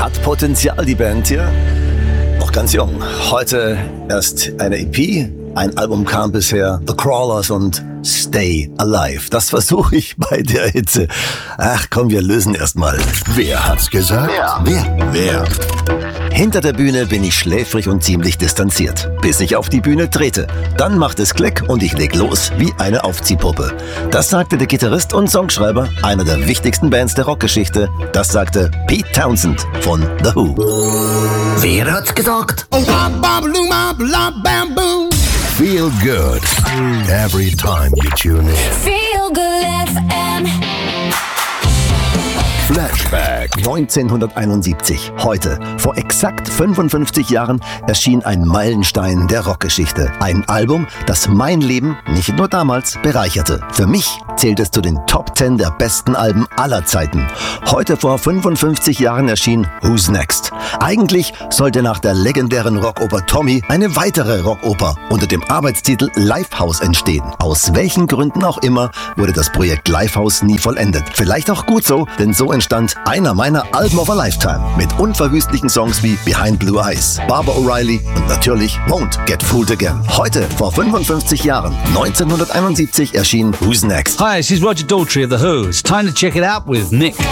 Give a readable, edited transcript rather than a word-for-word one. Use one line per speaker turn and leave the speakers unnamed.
Hat Potenzial, die Band hier. Noch ganz jung. Heute erst eine EP. Ein Album kam bisher. The Crawlers und Stay Alive. Das versuche ich bei der Hitze. Ach komm, wir lösen erstmal.
Wer hat's gesagt? Wer?
Hinter der Bühne bin ich schläfrig und ziemlich distanziert, bis ich auf die Bühne trete. Dann macht es Klick und ich leg los wie eine Aufziehpuppe. Das sagte der Gitarrist und Songschreiber einer der wichtigsten Bands der Rockgeschichte. Das sagte Pete Townsend von The Who.
Wer hat's gesagt? Feel good every time you tune in.
Feel Good FM.
Flashback.
1971, heute, vor exakt 55 Jahren, erschien ein Meilenstein der Rockgeschichte. Ein Album, das mein Leben nicht nur damals bereicherte. Für mich zählt es zu den Top 10 der besten Alben aller Zeiten. Heute vor 55 Jahren erschien Who's Next. Eigentlich sollte nach der legendären Rockoper Tommy eine weitere Rockoper unter dem Arbeitstitel Lifehouse entstehen. Aus welchen Gründen auch immer wurde das Projekt Lifehouse nie vollendet. Vielleicht auch gut so, denn so entstand einer meiner Alben of a Lifetime mit unverwüstlichen Songs wie Behind Blue Eyes, Barbara O'Reilly und natürlich Won't Get Fooled Again. Heute, vor 55 Jahren, 1971, erschien Who's Next.
Hi, this is Roger Daltrey of The Who. It's time to check it out with Nick.